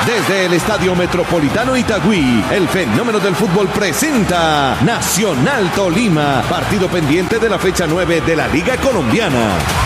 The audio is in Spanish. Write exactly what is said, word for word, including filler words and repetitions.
Desde el Estadio Metropolitano Itagüí, el fenómeno del fútbol presenta Nacional Tolima, partido pendiente de la fecha nueve de la Liga Colombiana.